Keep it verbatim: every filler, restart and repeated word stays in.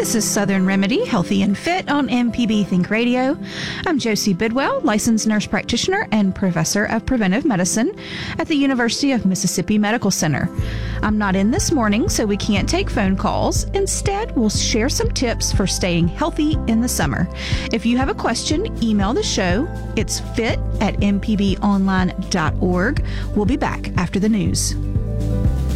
This is Southern Remedy, Healthy and Fit on M P B Think Radio. I'm Josie Bidwell, licensed nurse practitioner and professor of preventive medicine at the University of Mississippi Medical Center. I'm not in this morning, so we can't take phone calls. Instead, we'll share some tips for staying healthy in the summer. If you have a question, email the show. It's fit at m p b online dot org. We'll be back after the news.